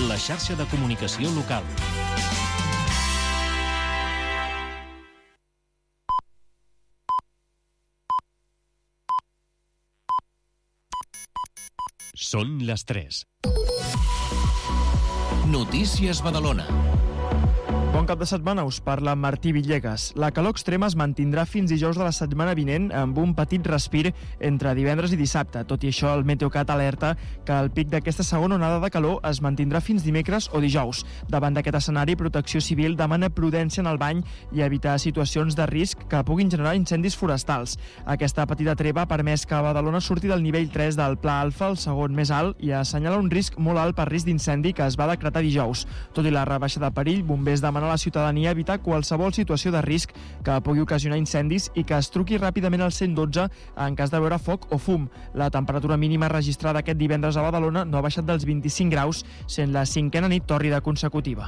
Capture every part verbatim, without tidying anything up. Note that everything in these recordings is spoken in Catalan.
la xarxa de comunicació local. Són les tres. Notícies Badalona. Bon cap de setmana, us parla Martí Villegas. La calor extrema es mantindrà fins dijous de la setmana vinent amb un petit respir entre divendres i dissabte. Tot i això, el Meteocat alerta que el pic d'aquesta segona onada de calor es mantindrà fins dimecres o dijous. Davant d'aquest escenari, Protecció Civil demana prudència en el bany i evitar situacions de risc que puguin generar incendis forestals. Aquesta petita treva ha permès que Badalona surti del nivell tres del Pla Alfa, el segon més alt, i assenyala un risc molt alt per risc d'incendi que es va decretar dijous. Tot i la rebaixa de perill, bombers demanen a la ciutadania evitar qualsevol situació de risc que pugui ocasionar incendis i que es truqui ràpidament al cent dotze en cas de veure foc o fum. La temperatura mínima registrada aquest divendres a Badalona no ha baixat dels vint-i-cinc graus, sent la cinquena nit tòrrida consecutiva.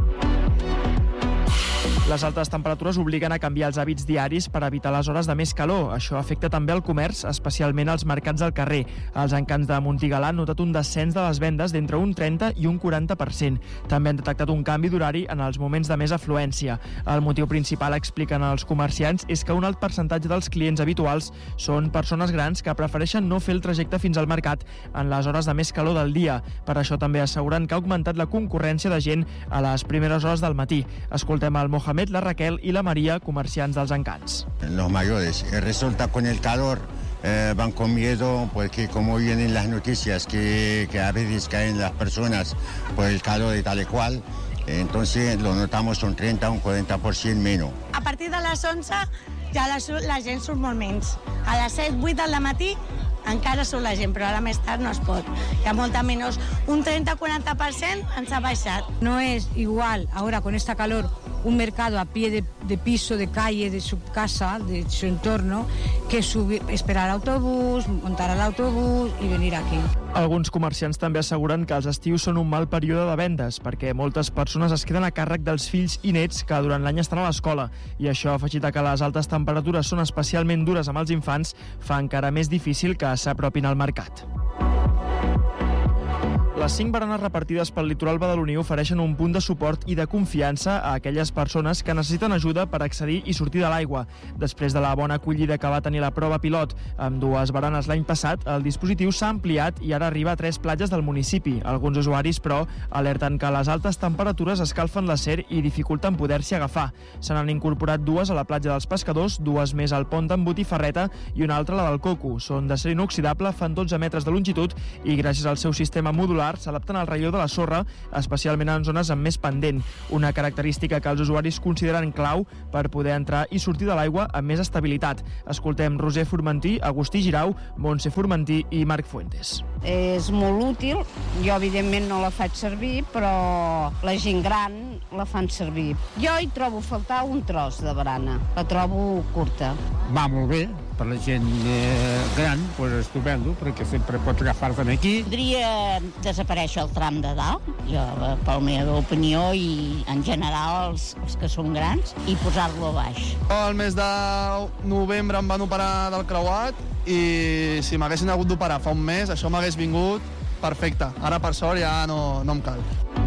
Les altes temperatures obliguen a canviar els hàbits diaris per evitar les hores de més calor. Això afecta també el comerç, especialment els mercats del carrer. Els encants de Montigalà han notat un descens de les vendes d'entre un trenta i un quaranta per cent. També han detectat un canvi d'horari en els moments de més afluència. El motiu principal, expliquen els comerciants, és que un alt percentatge dels clients habituals són persones grans que prefereixen no fer el trajecte fins al mercat en les hores de més calor del dia. Per això també asseguren que ha augmentat la concurrència de gent a les primeres hores del matí. Escoltem el Mohamed, la Raquel y la María, comerciants dels encants. Los mayores, resulta con el calor eh, van con miedo porque como vienen las noticias que, que a veces caen las personas por el calor y tal y cual, entonces lo notamos un trenta o un quaranta per cent menys. A partir de les onze ja la, la gent surt molt menys. A les set, vuit del matí encara surt la gent, però ara més tard no es pot. Hi ha molta menys. Un trenta a quaranta per cent ens ha baixat. No es igual ahora con esta calor un mercado a pie de, de piso, de calle, de su casa, de su entorno, que subir, esperar autobús, montar al autobús i venir aquí. Alguns comerciants també asseguren que els estius són un mal període de vendes perquè moltes persones es queden a càrrec dels fills i nets que durant l'any estan a l'escola, i això, afegit a que les altes temperatures són especialment dures amb els infants, fa encara més difícil que s'apropin al mercat. Les cinc baranes repartides pel litoral badaloní ofereixen un punt de suport i de confiança a aquelles persones que necessiten ajuda per accedir i sortir de l'aigua. Després de la bona acollida que va tenir la prova pilot amb dues baranes l'any passat, el dispositiu s'ha ampliat i ara arriba a tres platges del municipi. Alguns usuaris, però, alerten que les altes temperatures escalfen l'acer i dificulten poder-s'hi agafar. Se n'han incorporat dues a la platja dels Pescadors, dues més al pont d'en Botifarreta i una altra la del Coco. Són d'acer inoxidable, fan dotze metres de longitud i gràcies al seu sistema modular s'adapten al relleu de la sorra, especialment en zones amb més pendent, una característica que els usuaris consideren clau per poder entrar i sortir de l'aigua amb més estabilitat. Escoltem Roser Formentí, Agustí Girau, Montse Formentí i Marc Fuentes. És molt útil, jo evidentment no la faig servir, però la gent gran la fan servir. Jo hi trobo faltar un tros de barana, la trobo curta. Va molt bé, per la gent eh, gran, doncs estupendo, perquè sempre pots agafar-te'n aquí. Podria desaparèixer el tram de dalt, jo, per la meva opinió, i en general els, els que són grans, i posar-lo a baix. El mes de novembre em van operar del creuat i si m'haguessin hagut d'operar fa un mes, això m'hagués vingut perfecte. Ara, per sort, ja no, no em cal.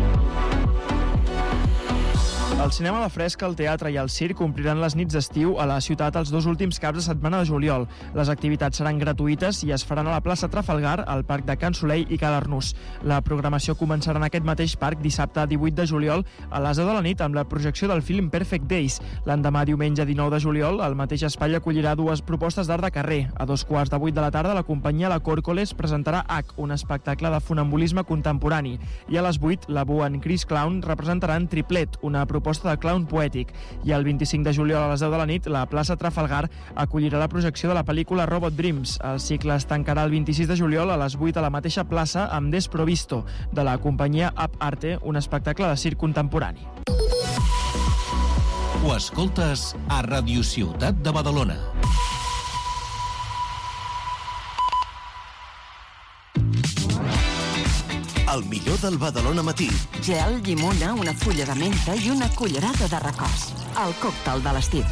El cinema, la fresca, el teatre i el circ ompliran les nits d'estiu a la ciutat els dos últims caps de setmana de juliol. Les activitats seran gratuïtes i es faran a la plaça Trafalgar, al parc de Can Soleil i Ca l'Arnús. La programació començarà en aquest mateix parc dissabte divuit de juliol a les deu de la nit amb la projecció del film Perfect Days. L'endemà, diumenge dinou de juliol, el mateix espai acollirà dues propostes d'art de carrer. A dos quarts de vuit de la tarda, la companyia La Còrcoles presentarà H, un espectacle de funambulisme contemporani. I a les vuit, la Bua en Chris Clown representaran Triplet, una proposta de clown poètic. I el vint-i-cinc de juliol a les deu de la nit, la plaça Trafalgar acollirà la projecció de la pel·lícula Robot Dreams. El cicle es tancarà el vint-i-sis de juliol a les vuit a la mateixa plaça amb Desprovisto, de la companyia Up Arte, un espectacle de circ contemporani. Ho escoltes a Ràdio Ciutat de Badalona. El millor del Badalona Matí. Gel, llimona, una fulla de menta i una cullerada de recòs. El còctel de l'estiu.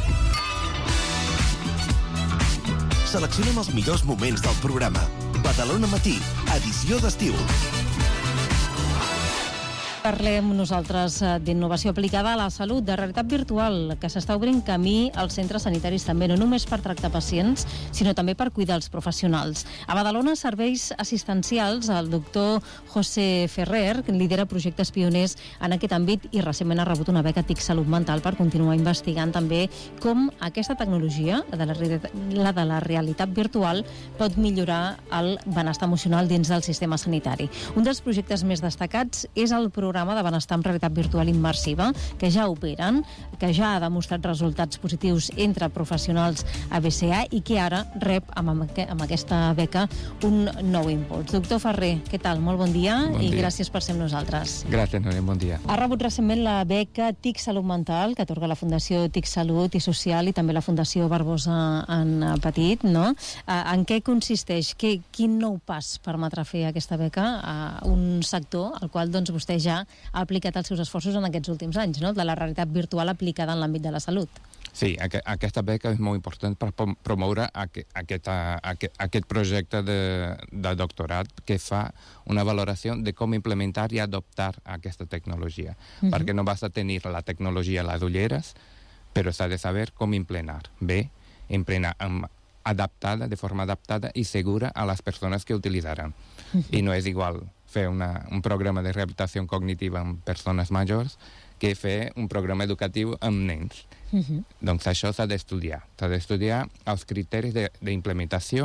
Seleccionem els millors moments del programa. Badalona Matí, edició d'estiu. Parlem nosaltres d'innovació aplicada a la salut, de realitat virtual, que s'està obrint camí als centres sanitaris també, no només per tractar pacients, sinó també per cuidar els professionals. A Badalona, serveis assistencials, el doctor José Ferrer, que lidera projectes pioners en aquest àmbit i recentment ha rebut una beca TIC Salut Mental per continuar investigant també com aquesta tecnologia, la de la, la de la realitat virtual, pot millorar el benestar emocional dins del sistema sanitari. Un dels projectes més destacats és el programa de benestar amb realitat virtual immersiva, que ja operen, que ja ha demostrat resultats positius entre professionals a B C A i que ara rep amb, amb aquesta beca un nou impuls. Doctor Ferrer, què tal? Molt bon dia bon i dia. Gràcies per ser amb nosaltres. Gràcies, Núria, bon dia. Ha rebut recentment la beca TIC Salut Mental, que atorga la Fundació TIC Salut i Social i també la Fundació Barbosa en Petit, no? En què consisteix? Que, quin nou pas permetrà fer aquesta beca a un sector al qual doncs, vostè ja ha aplicat els seus esforços en aquests últims anys, no? De la realitat virtual aplicada en l'àmbit de la salut. Sí, aqu aquesta beca és molt important per promoure aqu aquest, aquest, aquest projecte de, de doctorat que fa una valoració de com implementar i adoptar aquesta tecnologia. Uh-huh. Perquè no vas a tenir la tecnologia a les ulleres, però s'ha de saber com implementar. Bé, implementar amb adaptada, de forma adaptada i segura a les persones que utilitzaran. Uh-huh. I no és igual fer una, un programa de rehabilitació cognitiva amb persones majors que fer un programa educatiu amb nens. Uh-huh. Doncs això s'ha d'estudiar. S'ha d'estudiar els criteris d'implementació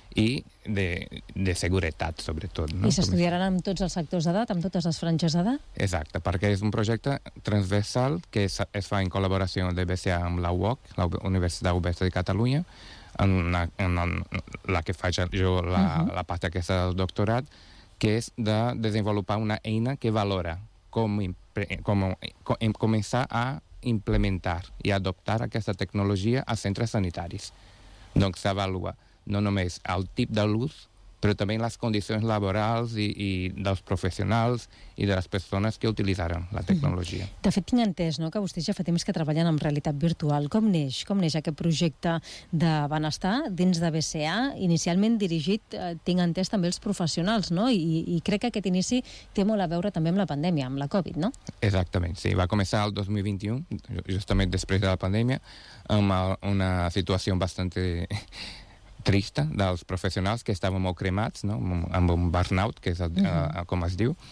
i de, de seguretat, sobretot. No? I s'estudiaran amb tots els sectors d'edat, amb totes les franges d'edat? Exacte, perquè és un projecte transversal que es, es fa en col·laboració de B C A amb la U O C, la Universitat Oberta de Catalunya, en, una, en, en la que faig jo la, uh-huh. la part aquesta del doctorat, que és de desenvolupar una eina que valora com, com, com començar a implementar i adoptar aquesta tecnologia als centres sanitaris. Doncs s'avalua no només el tip de l'ús, però també les condicions laborals i, i dels professionals i de les persones que utilitzaran la tecnologia. De fet, tinc entès, no?, que vostès ja fa temps que treballen amb realitat virtual. Com neix? Com neix aquest projecte de benestar dins de B C A? Inicialment dirigit, eh, tinc entès, també els professionals, no? I, I crec que aquest inici té molt a veure també amb la pandèmia, amb la Covid, no? Exactament, sí. Va començar el dos mil vint-i-u, justament després de la pandèmia, amb una situació bastante trista dels professionals que estaven molt cremats, no? Amb un burnout, que és el, uh-huh. uh, com es diu,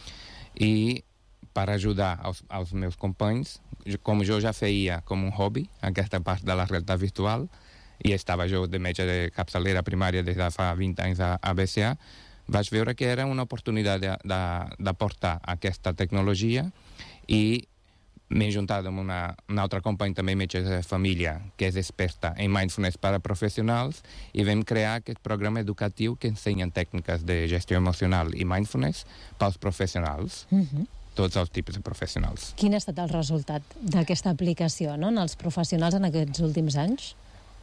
i per ajudar els, els meus companys, com jo ja feia com un hobby aquesta part de la realitat virtual, i estava jo de metge de capçalera primària des de fa vint anys a, a B C A, vaig veure que era una oportunitat de, de, de portar aquesta tecnologia i m'he juntat amb una, una altra company, també metge de família, que és experta en mindfulness per a professionals, i vam crear aquest programa educatiu que ensenya tècniques de gestió emocional i mindfulness pels professionals, uh-huh. tots els tipus de professionals. Quin ha estat el resultat d'aquesta aplicació, no?, en els professionals en aquests últims anys?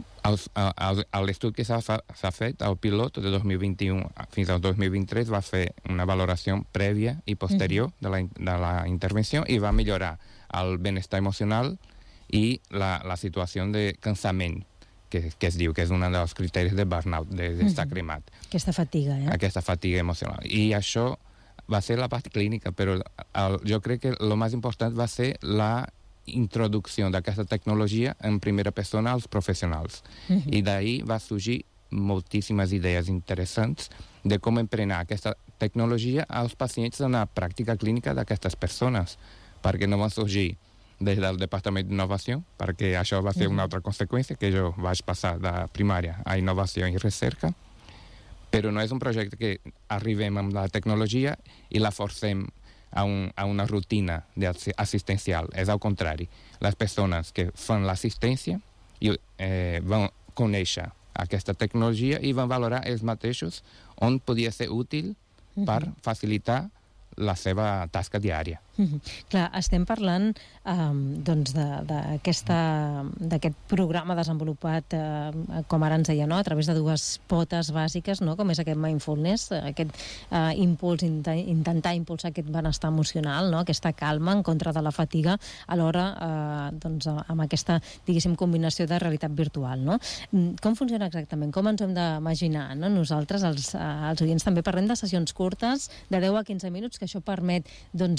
L'estudi que s'ha fet, el pilot de dos mil vint-i-u fins al dos mil vint-i-tres, va fer una valoració prèvia i posterior uh-huh. de, la, de la intervenció i va millorar el benestar emocional i la, la situació de cansament, que, que es diu que és un dels criteris de burnout, d'estar uh-huh. cremat. Aquesta fatiga, eh? Aquesta fatiga emocional. I això va ser la part clínica, però el, jo crec que el més important va ser la introducció d'aquesta tecnologia en primera persona als professionals. Uh-huh. I d'ahir va sorgir moltíssimes idees interessants de com emplenar aquesta tecnologia als pacients en la pràctica clínica d'aquestes persones, perquè no van sorgir des del Departament d'Innovació, perquè això va ser una altra conseqüència, que jo vaig passar de primària a innovació i recerca, però no és un projecte que arribem amb la tecnologia i la forcem a, un, a una rutina assistencial. És al contrari. Les persones que fan l'assistència eh, van conèixer aquesta tecnologia i van valorar ells mateixos on podia ser útil per facilitar la seva tasca diària. Mm-hmm. Clar, estem parlant um, doncs d'aquest programa desenvolupat, uh, com ara ens deia, no? A través de dues potes bàsiques, no? Com és aquest mindfulness, aquest uh, impuls, int intentar impulsar aquest benestar emocional, no? Aquesta calma en contra de la fatiga, alhora uh, doncs, amb aquesta, diguéssim, combinació de realitat virtual. No? Com funciona exactament? Com ens hem d'imaginar? No? Nosaltres, els, uh, els oients, també parlem de sessions curtes, de deu a quinze minuts, que això permet doncs, integrar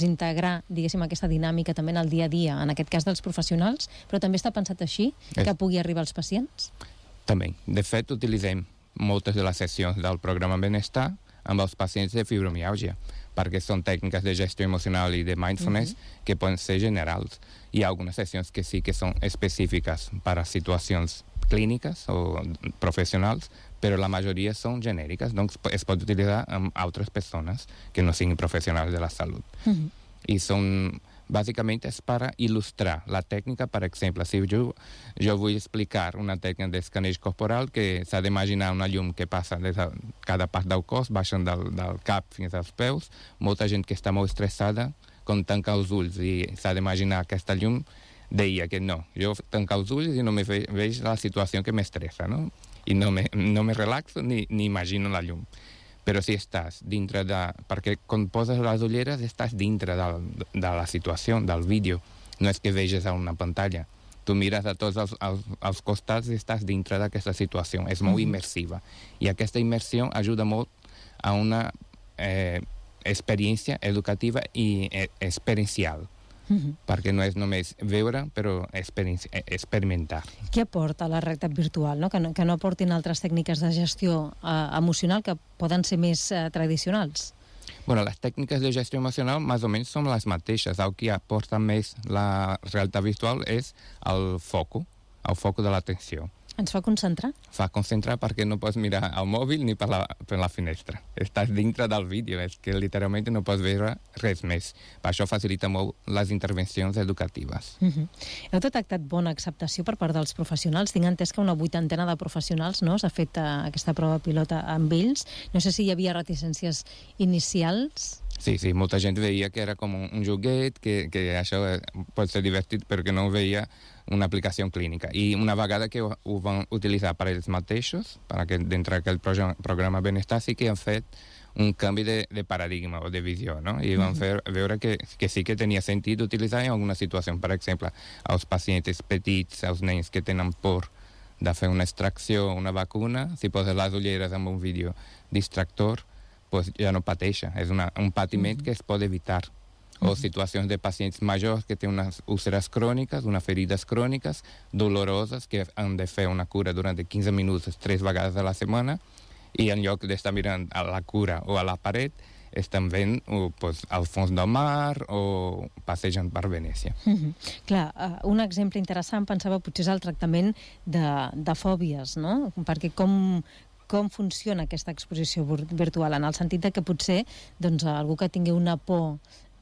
generar, diguéssim, aquesta dinàmica també en el dia a dia, en aquest cas dels professionals, però també està pensat així, que És... pugui arribar als pacients? També. De fet, utilitzem moltes de les sessions del programa Benestar amb els pacients de fibromiàlgia, perquè són tècniques de gestió emocional i de mindfulness uh-huh. que poden ser generals. Hi ha algunes sessions que sí que són específiques per a situacions clíniques o professionals, però la majoria són genèriques, doncs es pot utilitzar amb altres persones que no siguin professionals de la salut. Uh-huh. I són, bàsicament, és per il·lustrar la tècnica. Per exemple, si jo, jo vull explicar una tècnica d'escaneig corporal, que s'ha d'imaginar una llum que passa des de cada part del cos, baixant del, del cap fins als peus, molta gent que està molt estressada, quan tanca els ulls i s'ha d'imaginar aquesta llum, deia que no, jo tanco els ulls i no me ve, veig la situació que m'estressa, no? I no me, no me relaxo ni, ni imagino la llum. Però si estàs dintre de... Perquè quan poses les ulleres estàs dintre de, de la situació, del vídeo. No és que veges a una pantalla. Tu mires a tots els, els, els costats i estàs dintre d'aquesta situació. És molt immersiva. I aquesta immersió ajuda molt a una eh, experiència educativa i eh, experiencial. Uh-huh. Perquè no és només veure, però experimentar. Què aporta la realitat virtual, no? Que, no, que no aportin altres tècniques de gestió eh, emocional que poden ser més eh, tradicionals? Bueno, les tècniques de gestió emocional més o menys són les mateixes. El que aporta més la realitat virtual és el foco, el foco de l'atenció. Ens fa concentrar? Fa concentrar perquè no pots mirar al mòbil ni per la, per la finestra. Estàs dintre del vídeo, és que literalment no pots veure res més. Per això facilita molt les intervencions educatives. Uh-huh. Heu detectat bona acceptació per part dels professionals? Tinc entès que una vuitantena de professionals, no?, s'ha fet uh, aquesta prova pilota amb ells. No sé si hi havia reticències inicials. Sí, sí, molta gent veia que era com un, un joguet, que, que això pot ser divertit, però que no veia una aplicació clínica. I una vegada que ho, ho van utilitzar per ells mateixos, per aquest, dintre d'aquest programa, programa Benestar, sí que han fet un canvi de, de paradigma o de visió, no? I van fer veure que, que sí que tenia sentit utilitzar en alguna situació. Per exemple, als pacients petits, als nens que tenen por de fer una extracció, una vacuna, si poses les ulleres amb un vídeo distractor, pues ja no pateixa. És una, un patiment uh-huh. que es pot evitar. O situacions de pacients majors que tenen unes úlceres cròniques, unes ferides cròniques, doloroses, que han de fer una cura durant quinze minuts, tres vegades a la setmana, i en lloc d'estar mirant a la cura o a la paret, estan veient o, pues, al fons del mar o passegen per Venècia. Uh-huh. Clar, uh, un exemple interessant, pensava, potser és el tractament de, de fòbies, no? Perquè com... com funciona aquesta exposició virtual, en el sentit de que potser doncs, algú que tingui una por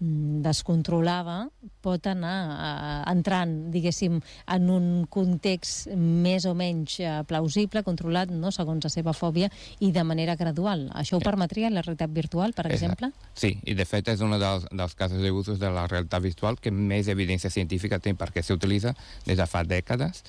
descontrolada pot anar uh, entrant, diguéssim, en un context més o menys uh, plausible, controlat, no?, segons la seva fòbia, i de manera gradual. Això ho permetria la realitat virtual, per exemple? Sí, i de fet és un dels, dels casos d'usos de la realitat virtual que més evidència científica té, perquè s'utilitza des de fa dècades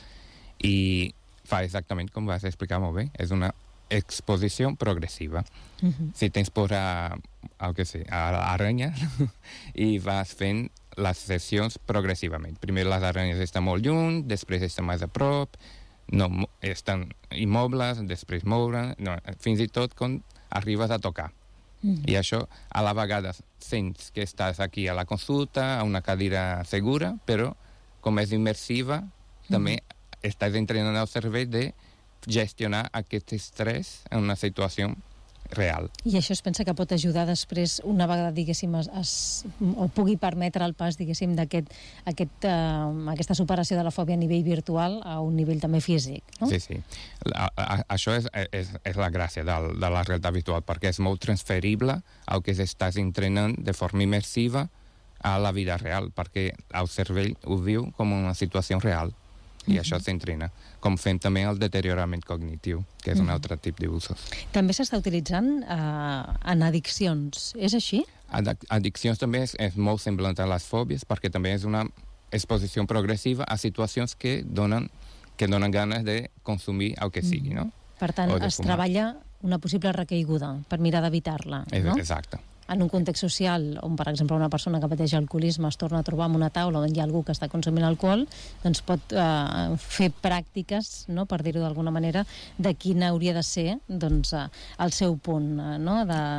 i fa exactament com vas explicar molt bé. És una exposició progressiva. Uh-huh. Si tens por a, a, que sé, a aranyes i vas fent les sessions progressivament. Primer les aranyes estan molt lluny, després estan més a prop, no, estan immobles, després mouren, no, fins i tot quan arribes a tocar. Uh-huh. I això a la vegada sents que estàs aquí a la consulta, a una cadira segura, però com és immersiva, uh-huh. també estàs entrenant el cervell de gestionar aquest estrès en una situació real. I això es pensa que pot ajudar després, una vegada, diguéssim, es, es, o pugui permetre el pas, diguéssim, d'aquest, aquest, uh, aquesta superació de la fòbia a nivell virtual a un nivell també físic, no? Sí, sí. A, a, això és, és, és la gràcia de, de la realitat virtual, perquè és molt transferible al que estàs entrenant de forma immersiva a la vida real, perquè el cervell ho viu com una situació real. I uh-huh. això s'entrena, com fem també el deteriorament cognitiu, que és uh-huh. un altre tipus d'usos. També s'està utilitzant uh, en addiccions, és així? Ad- addiccions també és, és molt semblant a les fòbies, perquè també és una exposició progressiva a situacions que donen, que donen ganes de consumir el que sigui, no? Per tant, es fumar. Treballa una possible recaiguda per mirar d'evitar-la, no? Exacte. En un context social on, per exemple, una persona que pateix alcoholisme es torna a trobar en una taula on hi ha algú que està consumint alcohol, doncs pot eh, fer pràctiques, no?, per dir-ho d'alguna manera, de quin hauria de ser doncs, eh, el seu punt, eh, no?, de...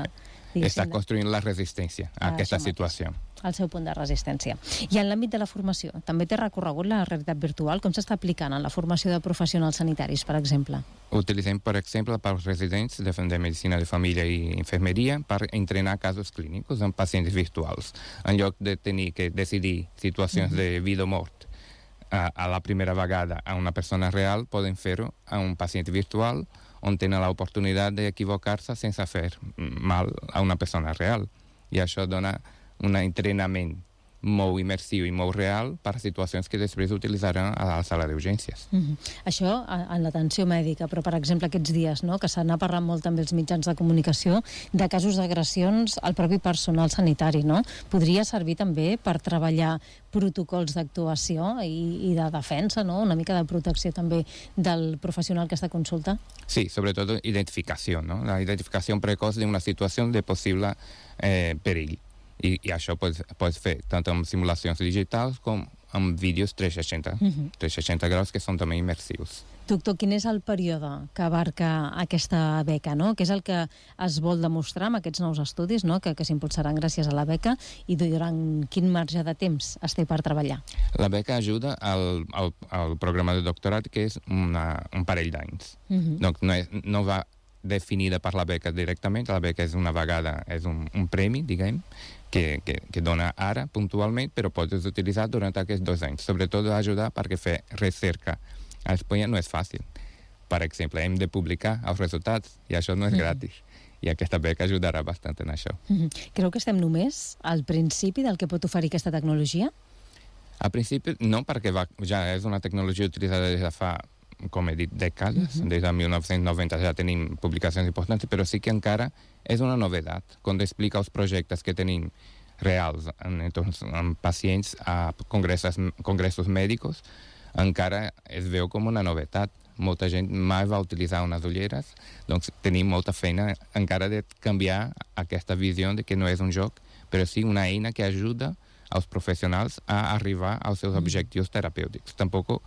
està construint la resistència a aquesta situació. El seu punt de resistència. I en l'àmbit de la formació, també té recorregut la realitat virtual? Com s'està aplicant en la formació de professionals sanitaris, per exemple? Utilitzem, per exemple, per als residents de, de Medicina de Família i Infermeria per entrenar casos clínics amb pacients virtuals. En lloc de tenir que decidir situacions mm-hmm. de vida o mort a, a la primera vegada a una persona real, poden fer-ho a un pacient virtual on tenen l'oportunitat d'equivocar-se sense fer mal a una persona real. I això dona un entrenament molt immersiu i molt real per a situacions que després utilitzaran a la sala d'urgències. Mm-hmm. Això en l'atenció mèdica, però per exemple aquests dies, no?, que s'ha parlat molt també els mitjans de comunicació de casos d'agressions al propi personal sanitari, no? Podria servir també per treballar protocols d'actuació i, i de defensa, no?, una mica de protecció també del professional que està a consulta? Sí, sobretot identificació, no? La identificació precoç d'una situació de possible eh, perill. I, i això pots, pots fer tant amb simulacions digitals com amb vídeos trescientos seixanta, uh-huh. trescientos seixanta graus que són també immersius. Doctor, quin és el període que abarca aquesta beca, no? Què és el que es vol demostrar amb aquests nous estudis, no?, que, que s'impulsaran gràcies a la beca, i durant quin marge de temps es té per treballar? La beca ajuda al, al, al programa de doctorat, que és una, un parell d'anys. Uh-huh. Donc no, és, no va definida per la beca directament, la beca és una vegada, és un, un premi, diguem, que, que, que dona ara puntualment, però pots utilitzar durant aquests dos anys. Sobretot ajudar perquè fer recerca a Espanya no és fàcil. Per exemple, hem de publicar els resultats i això no és gratis. I aquesta beca ajudarà bastant en això. Creu que estem només al principi del que pot oferir aquesta tecnologia? Al principi no, perquè va, ja és una tecnologia utilitzada des de fa, com he dit, dècades. Uh-huh. Des de mil nou-cents noranta ja tenim publicacions importants, però sí que encara és una novetat. Quan explica els projectes que tenim reals en, en pacients a congressos, congressos mèdics, encara es veu com una novetat. Molta gent mai va utilitzar unes ulleres, doncs tenim molta feina encara de canviar aquesta visió de que no és un joc, però sí una eina que ajuda als professionals a arribar als seus objectius terapèutics. Tampoc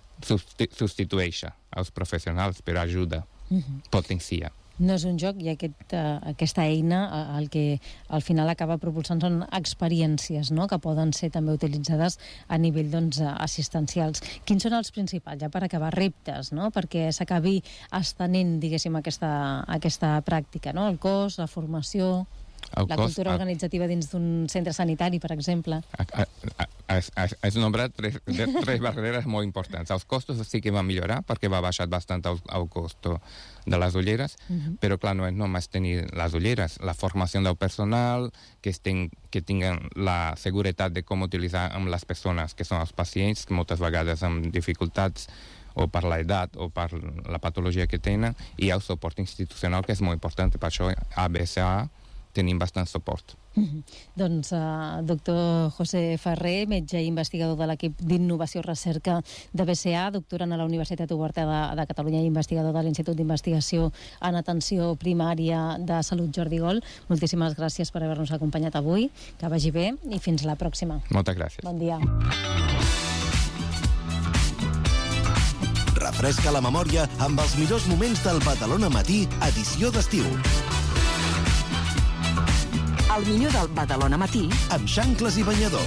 substitueix als professionals, però ajuda, uh-huh. potencia. No és un joc i aquest, uh, aquesta eina el que al final acaba propulsant són experiències, no?, que poden ser també utilitzades a nivell, doncs, assistencials. Quins són els principals, ja per acabar, reptes, no?, perquè s'acabi estenent, diguéssim, aquesta, aquesta pràctica, no?, el cos, la formació... El la cost, cultura organitzativa dins d'un centre sanitari, per exemple. Has nombrat tres, tres barreres molt importants. Els costos sí que va millorar perquè va baixar bastant el, el cost de les ulleres, uh-huh. però clar, no és només tenir les ulleres, la formació del personal, que, ten, que tinguen la seguretat de com utilitzar amb les persones que són els pacients, que moltes vegades amb dificultats o per l'edat o per la patologia que tenen, i el suport institucional, que és molt important. Per això a B C A tenim bastant suport. Mm-hmm. Doncs, uh, doctor José Ferrer, metge i investigador de l'equip d'Innovació i Recerca de B C A, doctorant a la Universitat Oberta de, de Catalunya i investigador de l'Institut d'Investigació en Atenció Primària de Salut Jordi Gol. Moltíssimes gràcies per haver-nos acompanyat avui. Que vagi bé i fins la pròxima. Moltes gràcies. Bon dia. Refresca la memòria amb els millors moments del Badalona Matí, edició d'estiu. El millor del Badalona Matí amb xancles i banyador.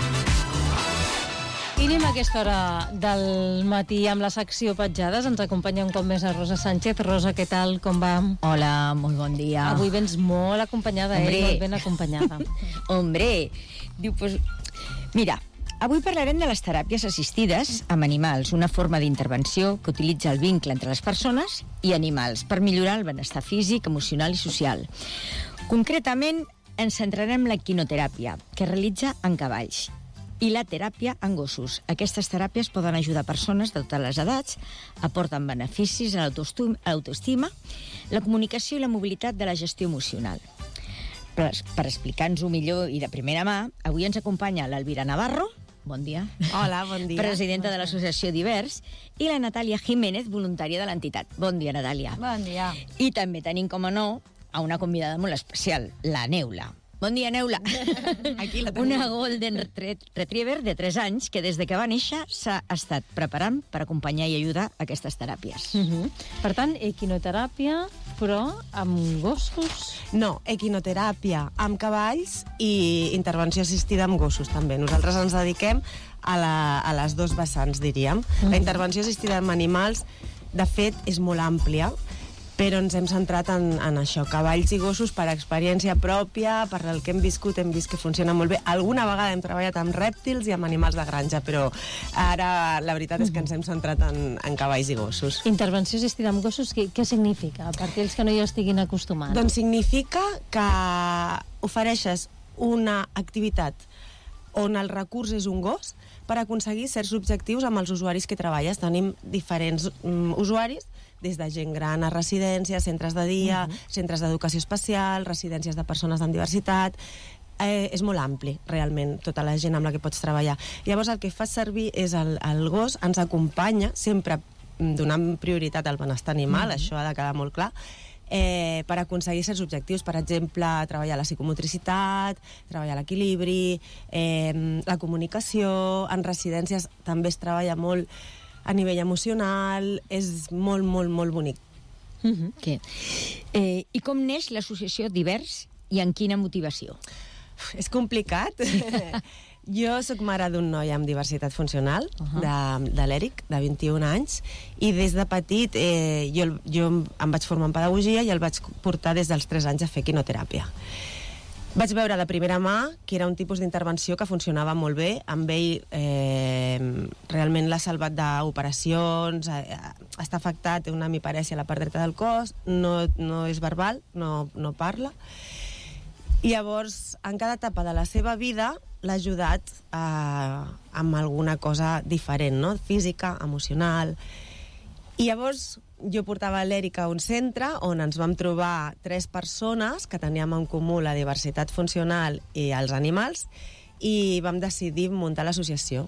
I anem a aquesta hora del matí amb la secció Petjades. Ens acompanya un cop més a Rosa Sánchez. Rosa, què tal? Com va? Hola, molt bon dia. Avui vens molt acompanyada, Hombre. eh? Molt ben acompanyada. Hombre, diu, pues, mira, avui parlarem de les teràpies assistides amb animals, una forma d'intervenció que utilitza el vincle entre les persones i animals per millorar el benestar físic, emocional i social. Concretament, ens centrarem en la quinoteràpia, que es realitza en cavalls, i la teràpia en gossos. Aquestes teràpies poden ajudar persones de totes les edats, aporten beneficis a l'autoestima, la comunicació i la mobilitat de la gestió emocional. Per, per explicar-nos-ho millor i de primera mà, avui ens acompanya l'Elvira Navarro, bon dia. Hola, bon dia. Presidenta de l'associació Divers, i la Natàlia Jiménez, voluntària de l'entitat. Bon dia, Natàlia. Bon dia. I també tenim, com a no, a una convidada molt especial, la Neula. Bon dia, Neula. Aquí la tenim. Una Golden Retriever de tres anys que des de que va néixer s'ha estat preparant per acompanyar i ajudar a aquestes teràpies. Uh-huh. Per tant, equinoteràpia però amb gossos? No, equinoteràpia amb cavalls i intervenció assistida amb gossos, també. Nosaltres ens dediquem a, la, a les dos vessants, diríem. Mm. La intervenció assistida amb animals, de fet, és molt àmplia, però ens hem centrat en, en això, cavalls i gossos per experiència pròpia, per el que hem viscut, hem vist que funciona molt bé. Alguna vegada hem treballat amb rèptils i amb animals de granja, però ara la veritat és que ens hem centrat en, en cavalls i gossos. Intervenció assistida amb gossos, què, què significa? Per aquells que no hi estiguin acostumats. Doncs significa que ofereixes una activitat on el recurs és un gos per aconseguir certs objectius amb els usuaris que treballes. Tenim diferents um, usuaris, des de gent gran a residències, centres de dia, uh-huh. centres d'educació especial, residències de persones amb diversitat. Eh, és molt ampli, realment, tota la gent amb la que pots treballar. Llavors, el que fas servir és el, el gos, ens acompanya, sempre donant prioritat al benestar animal, uh-huh. això ha de quedar molt clar, eh, per aconseguir certs objectius. Per exemple, treballar la psicomotricitat, treballar l'equilibri, eh, la comunicació. En residències també es treballa molt a nivell emocional, és molt, molt, molt bonic. Uh-huh. Okay. Eh, I com neix l'associació Divers i en quina motivació? És complicat. Jo sóc mare d'un noi amb diversitat funcional, uh-huh. de, de l'Eric, de vint-i-un anys, i des de petit eh, jo, jo em vaig formar en pedagogia i el vaig portar des dels tres anys a fer quinoteràpia. Vaig veure de primera mà que era un tipus d'intervenció que funcionava molt bé. Amb ell eh, realment l'ha salvat d'operacions, eh, està afectat, té una hemiparèsia a la part dreta del cos, no, no és verbal, no, no parla. I llavors, en cada etapa de la seva vida, l'ha ajudat eh, amb alguna cosa diferent, no? Física, emocional. I llavors jo portava l'Eric a un centre on ens vam trobar tres persones que teníem en comú la diversitat funcional i els animals, i vam decidir muntar l'associació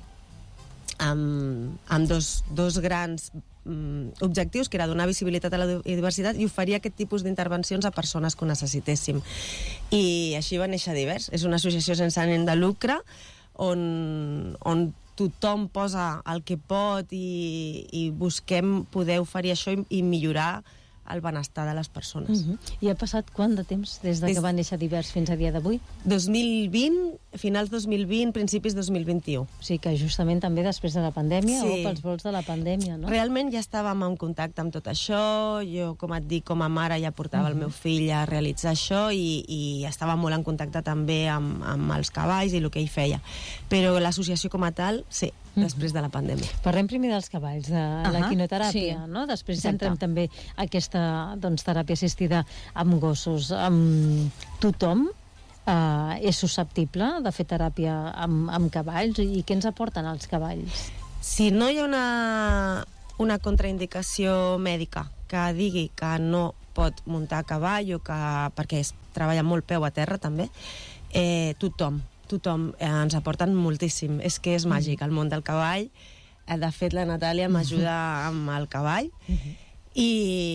amb, amb dos, dos grans um, objectius, que era donar visibilitat a la diversitat i oferir aquest tipus d'intervencions a persones que ho necessitéssim. I així va néixer Divers. És una associació sense ànim de lucre on, on tothom posa el que pot i, i busquem poder oferir això i, i millorar el benestar de les persones. Uh-huh. I ha passat quant de temps des de des... que va néixer Divers fins a dia d'avui? dos mil vint, finals dos mil vint, principis dos mil vint-i-u. O sigui que justament també després de la pandèmia, sí. o pels volts de la pandèmia, no? Realment ja estàvem en contacte amb tot això. Jo, com et dic, com a mare ja portava uh-huh. el meu fill a realitzar això i, i estava molt en contacte també amb, amb els cavalls i el que ell feia. Però l'associació com a tal, sí, després de la pandèmia. Parlem primer dels cavalls, de uh-huh. la quinoteràpia, sí. no? Després entrem també aquesta doncs, teràpia assistida amb gossos. Um, tothom uh, és susceptible de fer teràpia amb, amb cavalls, i què ens aporten els cavalls? Si no hi ha una, una contraindicació mèdica que digui que no pot muntar a cavall, o que, perquè es treballa molt peu a terra també, eh, tothom tothom eh, ens aporten moltíssim. És que és màgic, el món del cavall. Eh, de fet, la Natàlia m'ajuda amb el cavall. Uh-huh. I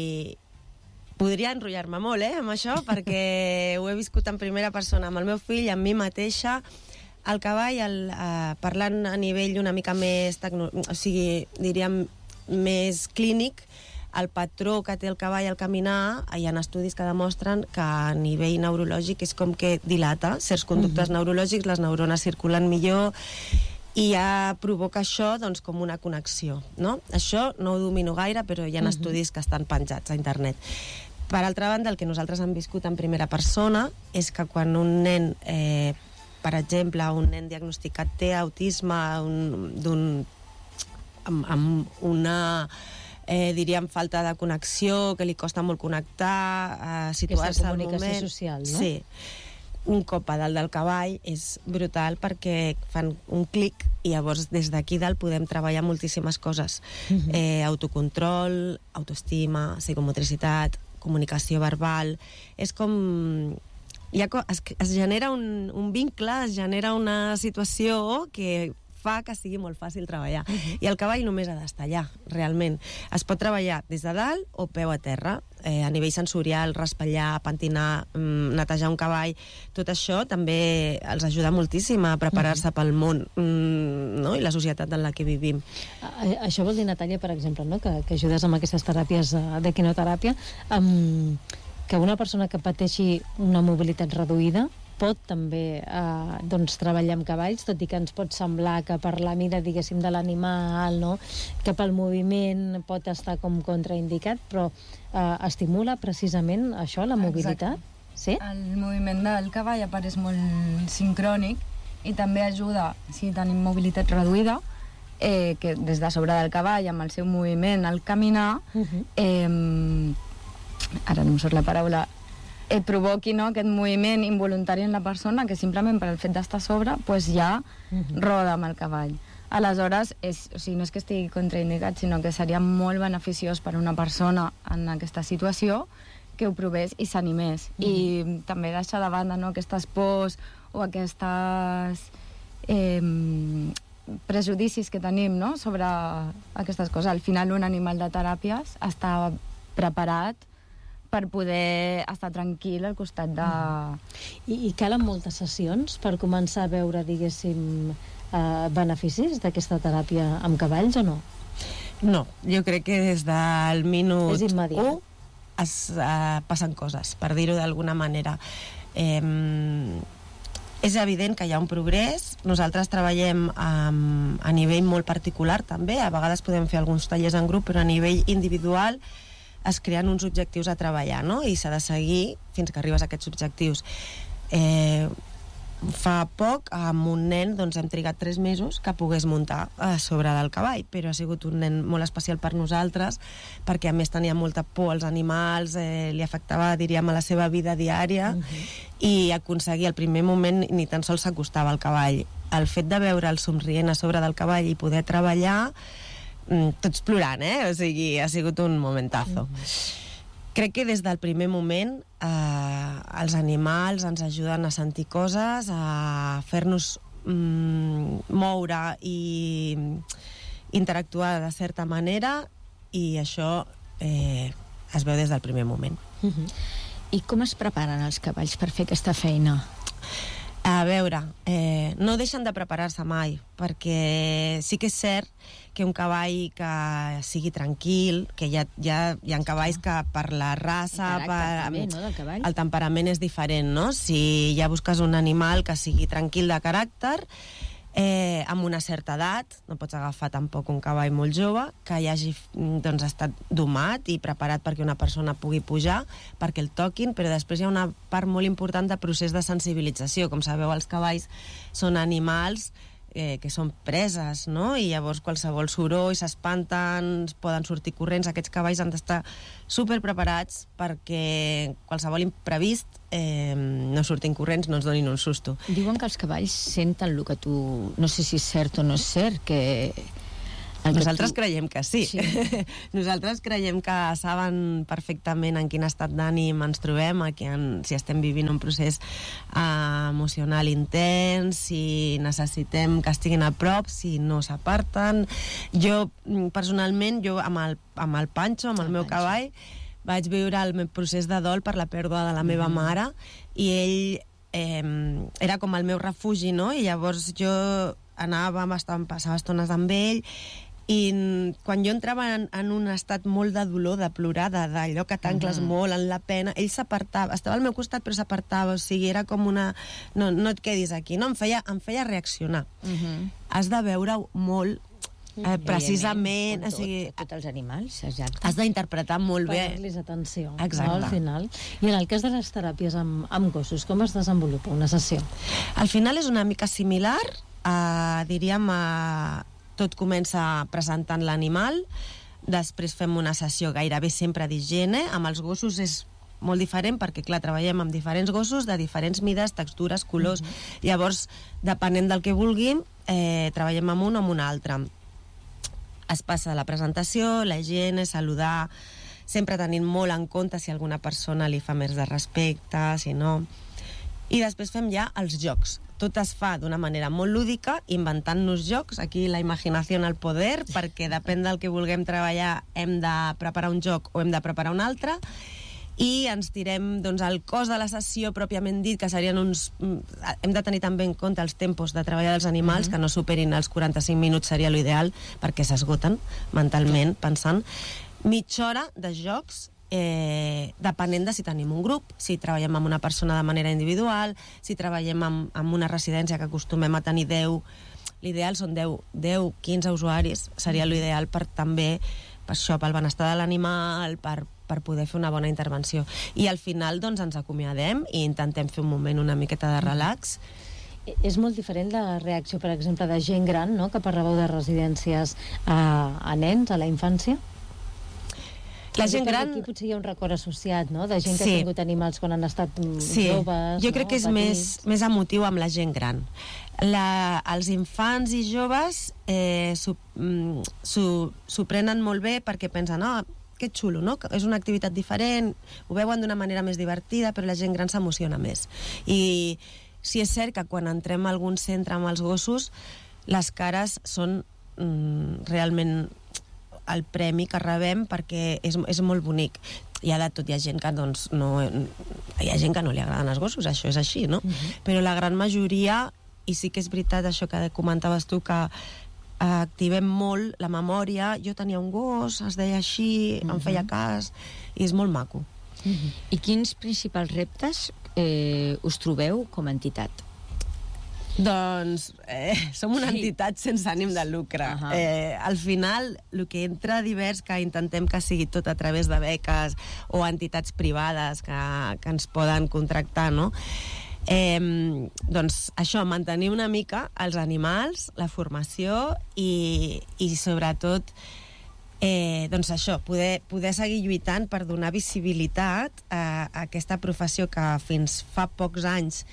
podria enrotllar-me molt, eh, amb això, perquè ho he viscut en primera persona amb el meu fill, amb mi mateixa. El cavall, el, eh, parlant a nivell una mica més, tecno... o sigui, diríem, més clínic, el patró que té el cavall al caminar, hi ha estudis que demostren que a nivell neurològic és com que dilata certs conductes uh-huh. neurològics, les neurones circulen millor, i ja provoca això doncs, com una connexió, no? Això no ho domino gaire, però hi ha uh-huh. estudis que estan penjats a internet. Per altra banda, el que nosaltres hem viscut en primera persona és que quan un nen, eh, per exemple, un nen diagnosticat té autisme un, d'un, amb, amb una... Eh, diríem falta de connexió, que li costa molt connectar, eh, situar-se al moment. Aquesta comunicació social, no? Sí. Un cop a dalt del cavall és brutal perquè fan un clic i llavors des d'aquí dalt podem treballar moltíssimes coses. Uh-huh. eh, autocontrol, autoestima, psicomotricitat, comunicació verbal. És com... Ja es, es genera un, un vincle, es genera una situació que fa que sigui molt fàcil treballar. Uh-huh. I el cavall només ha d'estar allà, realment. Es pot treballar des de dalt o peu a terra, eh, a nivell sensorial, raspallar, pentinar, mm, netejar un cavall. Tot això també els ajuda moltíssim a preparar-se uh-huh. pel món. Mm, no? I la societat en la que vivim. Això vol dir, Natàlia, per exemple, no? que, que ajudes amb aquestes teràpies d'equinoteràpia, um, que una persona que pateixi una mobilitat reduïda pot també eh, doncs, treballar amb cavalls, tot i que ens pot semblar que per la mida, diguéssim, de l'animal, no? que pel moviment pot estar com contraindicat, però eh, estimula precisament això, la mobilitat? Exacte. Sí? El moviment del cavall apareix molt sincrònic i també ajuda, si tenim mobilitat reduïda, eh, que des de sobre del cavall, amb el seu moviment al caminar, uh-huh. eh, ara no em surt la paraula, eh, provoqui, no, aquest moviment involuntari en la persona que simplement per el fet d'estar a sobre pues, ja uh-huh. roda amb el cavall. Aleshores, és, o sigui, no és que estigui contraindicat, sinó que seria molt beneficiós per a una persona en aquesta situació que ho provés i s'animés. Uh-huh. I també deixar de banda, no, aquestes pors o aquestes eh, prejudicis que tenim, no, sobre aquestes coses. Al final, un animal de teràpies està preparat per poder estar tranquil al costat de... I, i calen moltes sessions per començar a veure, diguéssim, eh, beneficis d'aquesta teràpia amb cavalls o no? No, jo crec que des del minut u es uh, passen coses, per dir-ho d'alguna manera. Eh, és evident que hi ha un progrés. Nosaltres treballem um, a nivell molt particular també, a vegades podem fer alguns tallers en grup, però a nivell individual es creen uns objectius a treballar, no? I s'ha de seguir fins que arribes a aquests objectius. Eh, fa poc, amb un nen, doncs hem trigat tres mesos que pogués muntar a sobre del cavall, però ha sigut un nen molt especial per nosaltres, perquè a més tenia molta por als animals, eh, li afectava, diríem, a la seva vida diària, uh-huh. i aconseguir el primer moment ni tan sols s'acostava al cavall. El fet de veure'l somrient a sobre del cavall i poder treballar, tots plorant, eh? O sigui, ha sigut un momentazo. Mm-hmm. Crec que des del primer moment eh, els animals ens ajuden a sentir coses, a fer-nos mm, moure i interactuar de certa manera, i això eh, es veu des del primer moment. Mm-hmm. I com es preparen els cavalls per fer aquesta feina? A veure, eh, no deixen de preparar-se mai, perquè sí que és cert que un cavall que sigui tranquil, que hi ha, hi ha, hi ha cavalls que per la raça, el, per, també, no, del cavall. El temperament és diferent, no? Si ja busques un animal que sigui tranquil de caràcter, eh, amb una certa edat, no pots agafar tampoc un cavall molt jove, que hi hagi doncs, estat domat i preparat perquè una persona pugui pujar, perquè el toquin, però després hi ha una part molt important de procés de sensibilització. Com sabeu, els cavalls són animals eh, que són preses, no? I llavors qualsevol soroll s'espanten, poden sortir corrents. Aquests cavalls han d'estar super preparats perquè qualsevol imprevist eh, no surtin corrents, no ens donin un susto. Diuen que els cavalls senten el que tu... No sé si és cert o no és cert, que... Nosaltres tu... creiem que sí. sí. Nosaltres creiem que saben perfectament en quin estat d'ànim ens trobem, en, si estem vivint un procés uh, emocional intens, si necessitem que estiguin a prop, si no s'aparten. Jo, personalment, jo amb el, amb el Pancho, amb el, el meu Pancho. cavall, vaig viure el meu procés de dol per la pèrdua de la meva mm. mare, i ell eh, era com el meu refugi, no? I llavors jo anava, passava estones amb ell, i quan jo entrava en, en un estat molt de dolor, de plorar, d'allò que t'ancles mm-hmm. molt en la pena, ell s'apartava, estava al meu costat però s'apartava, o sigui, era com una... No, no et quedis aquí, no? Em feia, em feia reaccionar. Mm-hmm. Has de veure-ho molt Eh, precisament, tot, o sigui, tots els animals, exacte. Has d'interpretar molt bé. Per donar-los atenció, exacte. No, al final. I en el cas de les teràpies amb, amb gossos, com es desenvolupa una sessió? Al final és una mica similar, eh, diríem, eh, tot comença presentant l'animal, després fem una sessió gairebé sempre d'higiene. Amb els gossos és molt diferent perquè, clar, treballem amb diferents gossos de diferents mides, textures, colors. Mm-hmm. Llavors, depenent del que vulguin, eh, treballem amb un o amb un altre. Es passa la presentació, la higiene, saludar, sempre tenint molt en compte si alguna persona li fa més de respecte, si no... I després fem ja els jocs. Tot es fa d'una manera molt lúdica, inventant-nos jocs. Aquí la imaginació al poder, perquè depèn del que vulguem treballar hem de preparar un joc o hem de preparar un altre. i ens tirem doncs, el cos de la sessió pròpiament dit, que serien uns... Hem de tenir també en compte els tempos de treballar dels animals, uh-huh. que no superin els quaranta-cinc minuts seria l'ideal, perquè s'esgoten mentalment, pensant. Mitja hora de jocs, eh, depenent de si tenim un grup, si treballem amb una persona de manera individual, si treballem amb, amb una residència que acostumem a tenir deu... L'ideal són deu quinze usuaris, seria l'ideal per també, per això, pel benestar de l'animal, per, per poder fer una bona intervenció. I al final doncs, ens acomiadem i intentem fer un moment una miqueta de relax. És molt diferent la reacció, per exemple, de gent gran, no?, que parlàveu de residències a, a nens, a la infància? La gent gran... Aquí potser hi ha un record associat, no?, de gent que sí. ha tingut animals quan han estat sí. joves. Jo crec no? que és més, més emotiu amb la gent gran. La, els infants i joves eh, s'ho prenen molt bé perquè pensen, oh, que xulo, no? És una activitat diferent, ho veuen d'una manera més divertida, però la gent gran s'emociona més. I sí és cert que quan entrem a algun centre amb els gossos, les cares són mm, realment el premi que rebem perquè és, és molt bonic. Hi ha de tot, hi ha gent que doncs, no, hi ha gent que no li agraden els gossos, això és així, no? Uh-huh. Però la gran majoria, i sí que és veritat això que comentaves tu, que activem molt la memòria. Jo tenia un gos, es deia així, uh-huh. em feia cas, i és molt maco. Uh-huh. I quins principals reptes eh, us trobeu com a entitat? Doncs eh, som una sí. entitat sense ànim de lucre. Uh-huh. eh, al final, el que entra divers, que intentem que sigui tot a través de beques o entitats privades que, que ens poden contractar, no? Eh, doncs això, mantenir una mica els animals, la formació i, i sobretot eh, doncs això, poder, poder seguir lluitant per donar visibilitat a, a aquesta professió que fins fa pocs anys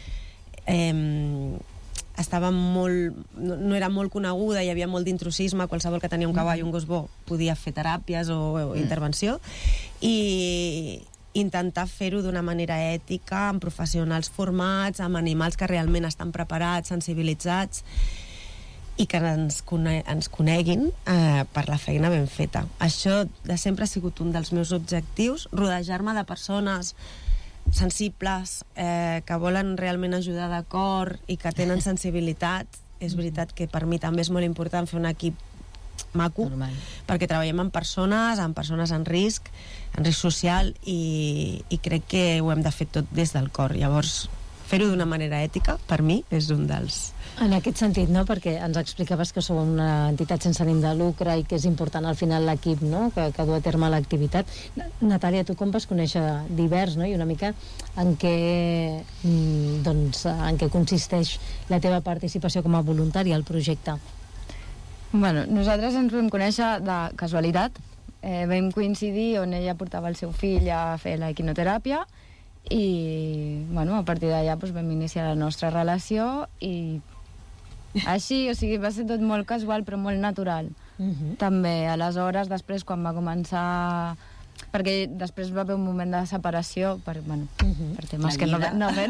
eh, estava molt, no, no era molt coneguda, hi havia molt d'intrusisme, qualsevol que tenia un cavall o un gos bo podia fer teràpies o, o mm. intervenció, i intentar fer-ho d'una manera ètica, amb professionals formats, amb animals que realment estan preparats, sensibilitzats, i que ens, cone ens coneguin eh, per la feina ben feta. Això de sempre ha sigut un dels meus objectius, rodejar-me de persones sensibles, eh, que volen realment ajudar de cor i que tenen sensibilitat. És veritat que per mi també és molt important fer un equip maco, normal, perquè treballem amb persones, amb persones en risc, en risc social, i, i crec que ho hem de fer tot des del cor. Llavors, fer-ho d'una manera ètica, per mi, és un dels... En aquest sentit, no?, perquè ens explicaves que sou una entitat sense ànim de lucre i que és important al final l'equip, no?, que, que du a terme l'activitat. Natàlia, tu com vas conèixer Divers, no?, i una mica en què, doncs, en què consisteix la teva participació com a voluntària al projecte? Bueno, nosaltres ens vam conèixer de casualitat. Eh, vam coincidir on ella portava el seu fill a fer la quinoteràpia i, bueno, a partir d'allà doncs, vam iniciar la nostra relació i així, o sigui, va ser tot molt casual però molt natural. Uh-huh. També, aleshores, després, quan va començar... Perquè després va haver un moment de separació per, bueno, uh-huh. per temes la que no, no,